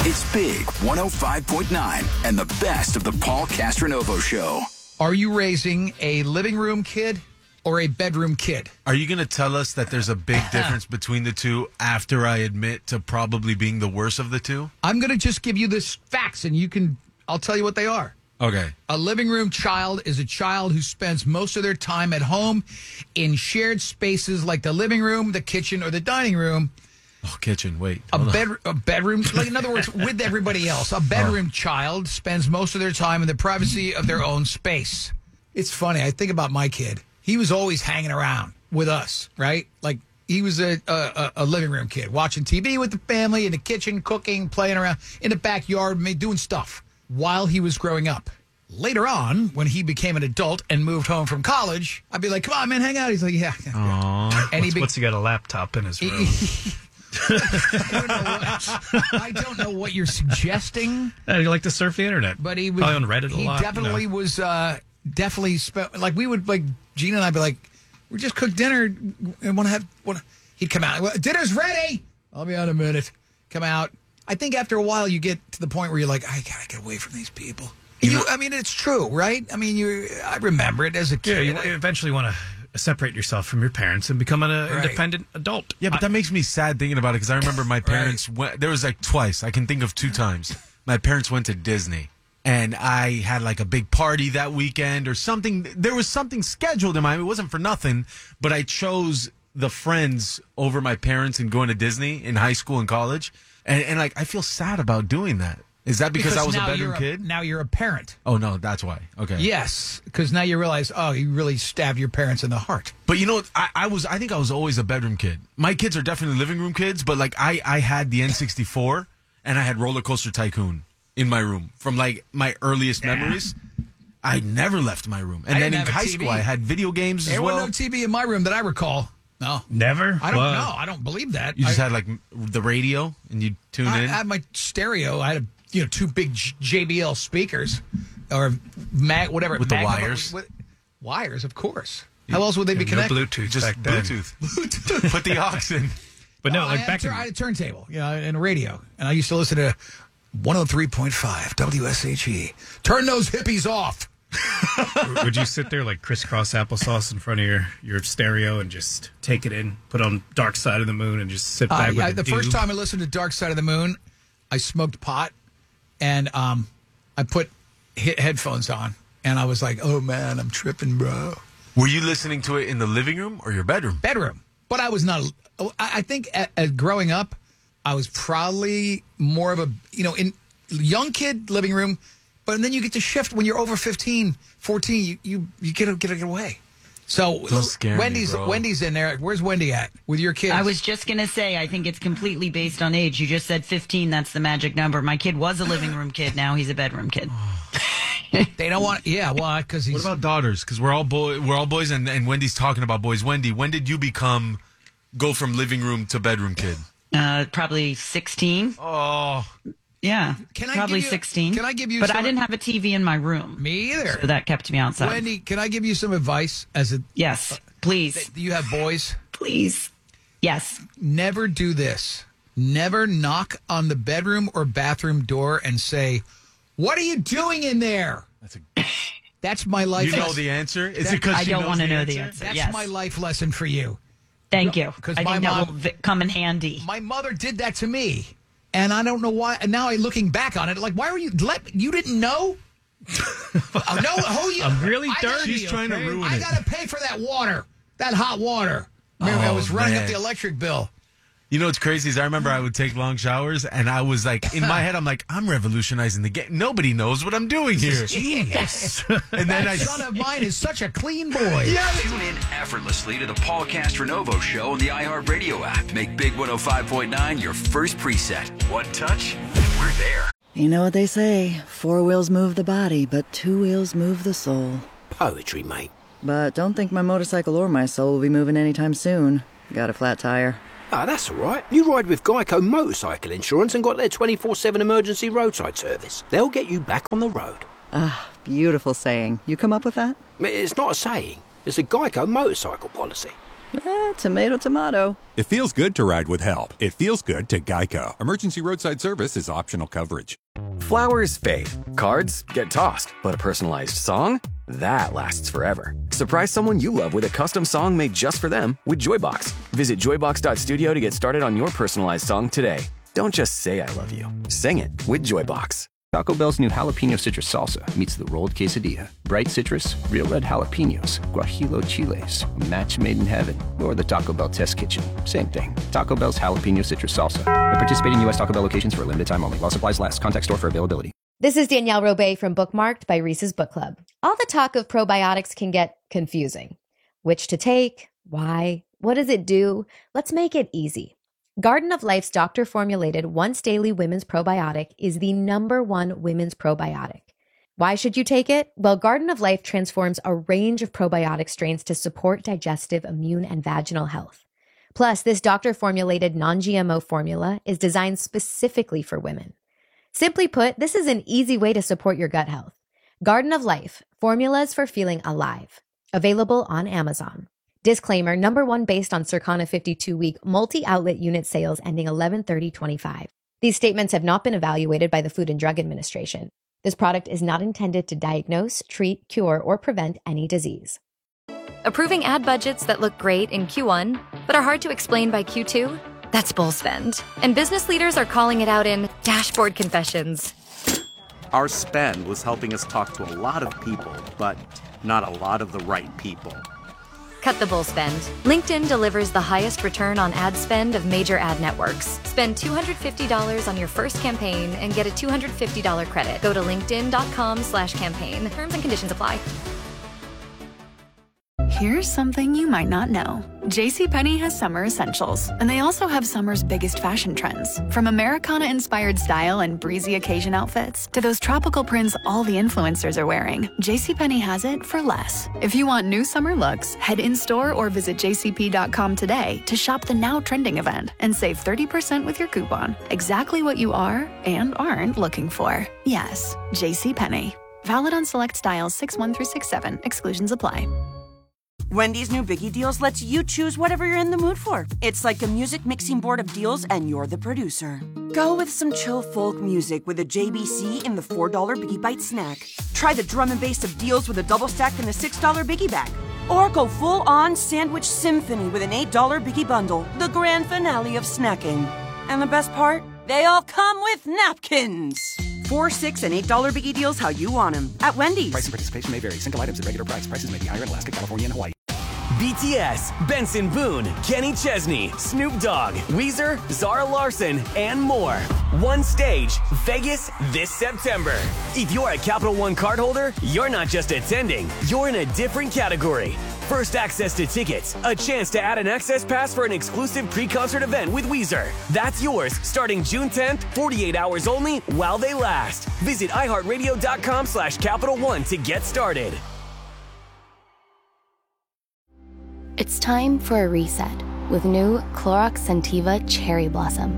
It's Big 105.9 and the best of the Paul Castronovo Show. Are you raising a living room kid or a bedroom kid? Are you going to tell us that there's a big difference between the two after I admit to probably being the worst of the two? I'm going to just give you this facts, and I'll tell you what they are. Okay. A living room child is a child who spends most of their time at home in shared spaces like the living room, the kitchen, or the dining room. Oh, kitchen, wait. A bedroom, like in other words, with everybody else. A bedroom child spends most of their time in the privacy of their own space. It's funny. I think about my kid. He was always hanging around with us, right? Like, he was a living room kid, watching TV with the family, in the kitchen, cooking, playing around, in the backyard, doing stuff while he was growing up. Later on, when he became an adult and moved home from college, I'd be like, come on, man, hang out. He's like, yeah. Aww. And what's he got a laptop in his room? I don't know what you're suggesting. You like to surf the internet, but he was probably on Reddit a lot. He definitely was. Definitely like we would, like Gina and I'd be like, we just cooked dinner and want to have. He'd come out. Well, dinner's ready. I'll be out in a minute. Come out. I think after a while you get to the point where you're like, I gotta get away from these people. I mean, it's true, right? I mean, I remember it as a kid. Yeah, you eventually want to separate yourself from your parents and become an independent adult. Yeah, but that makes me sad thinking about it because I remember my parents went. There was like twice. I can think of 2 times. My parents went to Disney. And I had like a big party that weekend or something. There was something scheduled in my. It wasn't for nothing, but I chose the friends over my parents and going to Disney in high school and college. And like, I feel sad about doing that. Is that because I was a bedroom kid? Now you're a parent. Oh, no, that's why. Okay. Yes, because now you realize, you really stabbed your parents in the heart. But you know what? I think I was always a bedroom kid. My kids are definitely living room kids, but like I had the N64 and I had Roller Coaster Tycoon in my room from like my earliest memories. I never left my room. And then in high school, I had video games as well. There was no TV in my room that I recall. No. Never? I don't know. I don't believe that. You just had like the radio and you'd tune in? I had my stereo. I had 2 big JBL speakers or whatever. With the wires? Wires, of course. How else would they be connected? No Bluetooth. Just back then. Bluetooth. Put the aux in. But no, I had a turntable, and a radio. And I used to listen to 103.5 WSHE. Turn those hippies off. Would you sit there like crisscross applesauce in front of your stereo and just take it in, put on Dark Side of the Moon, and just sit back with the first time I listened to Dark Side of the Moon, I smoked pot, and I put headphones on, and I was like, oh, man, I'm tripping, bro. Were you listening to it in the living room or your bedroom? Bedroom. But I was not. I think at growing up, I was probably more of a, in young kid living room. But then you get to shift when you're over 15, 14, you get away. So Wendy's in there. Where's Wendy at with your kids? I was just going to say, I think it's completely based on age. You just said 15. That's the magic number. My kid was a living room kid. Now he's a bedroom kid. They don't want. Yeah, well, because he's. What about daughters? Because we're all boys, and Wendy's talking about boys. Wendy, when did you go from living room to bedroom kid? Probably 16. Oh. Yeah, probably 16. Can I give you? But I didn't have a TV in my room. Me either. So that kept me outside. Wendy, can I give you some advice? Yes, please. Do you have boys? Please. Yes. Never do this. Never knock on the bedroom or bathroom door and say, "What are you doing in there?" That's my life. You know the answer? Is it because I don't want to know the answer? That's my life lesson for you. Thank you. Because I think that will come in handy. My mother did that to me. And I don't know why. And now looking back on it, like, why were you? You didn't know? I'm really dirty. She's trying to ruin it. I got to pay for that water, that hot water. Remember, I was running up the electric bill. You know what's crazy is I remember I would take long showers, and I was like, in my head, I'm like, I'm revolutionizing the game. Nobody knows what I'm doing here. Genius. And then that son of mine is such a clean boy. Yeah. Tune in effortlessly to the Paul Castronovo Show on the iHeartRadio app. Make Big 105.9 your first preset. One touch, and we're there. You know what they say, 4 wheels move the body, but 2 wheels move the soul. Poetry, mate. But don't think my motorcycle or my soul will be moving anytime soon. Got a flat tire. Ah, that's all right. You ride with Geico Motorcycle Insurance and got their 24/7 emergency roadside service. They'll get you back on the road. Ah, beautiful saying. You come up with that? It's not a saying. It's a Geico motorcycle policy. Tomato, tomato. It feels good to ride with help. It feels good to Geico. Emergency roadside service is optional coverage. Flowers fade. Cards get tossed. But a personalized song? That lasts forever. Surprise someone you love with a custom song made just for them with Joybox. Visit joybox.studio to get started on your personalized song today. Don't just say I love you. Sing it with Joybox. Taco Bell's new jalapeno citrus salsa meets the rolled quesadilla. Bright citrus, real red jalapenos, guajillo chiles, a match made in heaven. Or the Taco Bell test kitchen. Same thing. Taco Bell's jalapeno citrus salsa. At participating U.S. Taco Bell locations for a limited time only. While supplies last. Contact store for availability. This is Danielle Robay from Bookmarked by Reese's Book Club. All the talk of probiotics can get confusing. Which to take? Why? What does it do? Let's make it easy. Garden of Life's doctor-formulated once-daily women's probiotic is the #1 women's probiotic. Why should you take it? Well, Garden of Life transforms a range of probiotic strains to support digestive, immune, and vaginal health. Plus, this doctor-formulated non-GMO formula is designed specifically for women. Simply put, this is an easy way to support your gut health. Garden of Life, formulas for feeling alive. Available on Amazon. Disclaimer, #1 based on Circana 52-week multi-outlet unit sales ending 11/30/25. These statements have not been evaluated by the Food and Drug Administration. This product is not intended to diagnose, treat, cure, or prevent any disease. Approving ad budgets that look great in Q1, but are hard to explain by Q2? That's bull spend. And business leaders are calling it out in dashboard confessions. Our spend was helping us talk to a lot of people, but not a lot of the right people. Cut the bull spend. LinkedIn delivers the highest return on ad spend of major ad networks. Spend $250 on your first campaign and get a $250 credit. Go to linkedin.com/campaign. Terms and conditions apply. Here's something you might not know. JCPenney has summer essentials, and they also have summer's biggest fashion trends. From Americana-inspired style and breezy occasion outfits to those tropical prints all the influencers are wearing, JCPenney has it for less. If you want new summer looks, head in-store or visit jcp.com today to shop the now trending event and save 30% with your coupon. Exactly what you are and aren't looking for. Yes, JCPenney. Valid on select styles 6/1 through 6/7. Exclusions apply. Wendy's new Biggie Deals lets you choose whatever you're in the mood for. It's like a music mixing board of deals, and you're the producer. Go with some chill folk music with a JBC in the $4 Biggie Bite snack. Try the drum and bass of deals with a double stack in the $6 Biggie Bag. Or go full-on sandwich symphony with an $8 Biggie Bundle, the grand finale of snacking. And the best part? They all come with napkins. $4, $6, and $8 Biggie Deals how you want them at Wendy's. Price and participation may vary. Single items at regular price. Prices may be higher in Alaska, California, and Hawaii. BTS, Benson Boone, Kenny Chesney, Snoop Dogg, Weezer, Zara Larsson, and more. One stage, Vegas this September. If you're a Capital One cardholder, you're not just attending, you're in a different category. First access to tickets, a chance to add an access pass for an exclusive pre-concert event with Weezer. That's yours starting June 10th, 48 hours only while they last. Visit iHeartRadio.com/Capital One to get started. It's time for a reset with new Clorox Scentiva Cherry Blossom.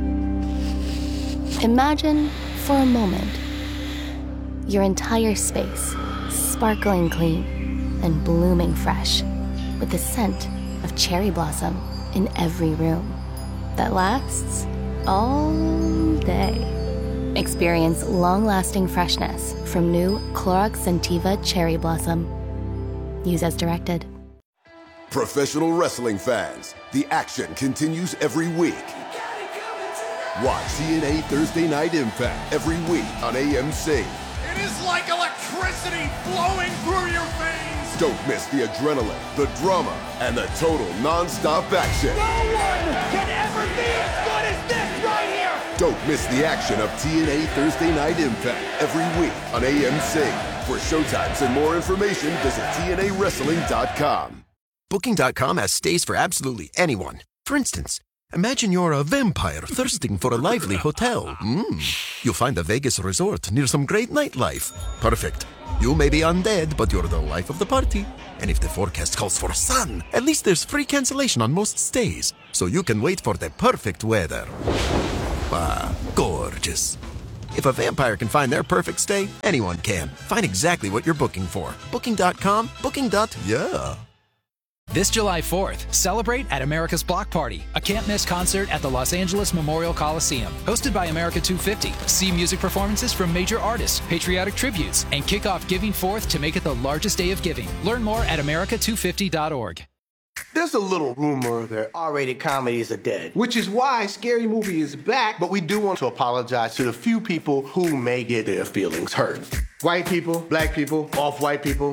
Imagine, for a moment, your entire space sparkling clean and blooming fresh with the scent of cherry blossom in every room that lasts all day. Experience long-lasting freshness from new Clorox Scentiva Cherry Blossom. Use as directed. Professional wrestling fans, the action continues every week. Watch TNA Thursday Night Impact every week on AMC. It is like electricity flowing through your veins. Don't miss the adrenaline, the drama, and the total non-stop action. No one can ever be as good as this right here. Don't miss the action of TNA Thursday Night Impact every week on AMC. For showtimes and more information, visit TNAWrestling.com. Booking.com has stays for absolutely anyone. For instance, imagine you're a vampire thirsting for a lively hotel. You'll find a Vegas resort near some great nightlife. Perfect. You may be undead, but you're the life of the party. And if the forecast calls for sun, at least there's free cancellation on most stays, so you can wait for the perfect weather. Gorgeous. If a vampire can find their perfect stay, anyone can. Find exactly what you're booking for. Booking.com, booking.yeah. This July 4th, celebrate at America's Block Party, a can't-miss concert at the Los Angeles Memorial Coliseum. Hosted by America 250, see music performances from major artists, patriotic tributes, and kick off Giving 4th to make it the largest day of giving. Learn more at america250.org. There's a little rumor that R-rated comedies are dead, which is why Scary Movie is back, but we do want to apologize to the few people who may get their feelings hurt. White people, black people, off-white people,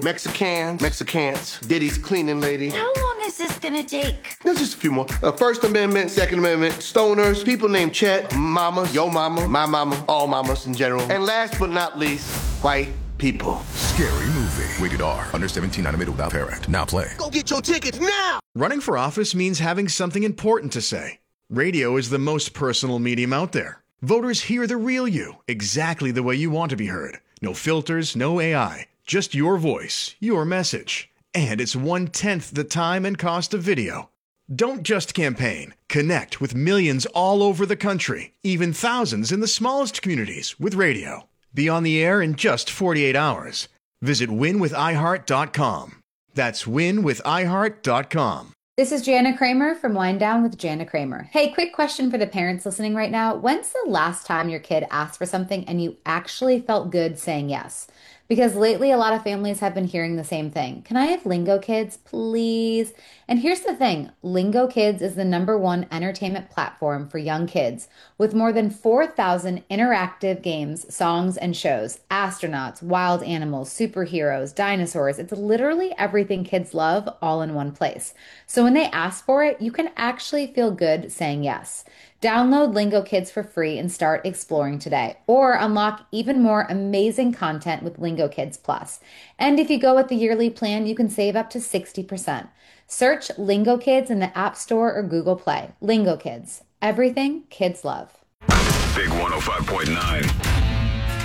Mexicans, Diddy's cleaning lady. How long is this gonna take? There's just a few more. First Amendment, Second Amendment, stoners, people named Chet, mamas, yo mama, my mama, all mamas in general. And last but not least, white people. Scary Movie. Rated R. Under 17, animated without parent. Now play. Go get your tickets now! Running for office means having something important to say. Radio is the most personal medium out there. Voters hear the real you, exactly the way you want to be heard. No filters, no AI. Just your voice, your message. And it's 1/10 the time and cost of video. Don't just campaign. Connect with millions all over the country, even thousands in the smallest communities with radio. Be on the air in just 48 hours. Visit winwithiheart.com. That's winwithiheart.com. This is Jana Kramer from Wind Down with Jana Kramer. Hey, quick question for the parents listening right now. When's the last time your kid asked for something and you actually felt good saying yes? Because lately a lot of families have been hearing the same thing. Can I have Lingo Kids, please? And here's the thing. Lingo Kids is the #1 entertainment platform for young kids with more than 4,000 interactive games, songs, and shows. Astronauts, wild animals, superheroes, dinosaurs. It's literally everything kids love all in one place. So when they ask for it, you can actually feel good saying yes. Download Lingo Kids for free and start exploring today. Or unlock even more amazing content with Lingo Kids Plus. And if you go with the yearly plan, you can save up to 60%. Search Lingo Kids in the App Store or Google Play. Lingo Kids. Everything kids love. Big 105.9.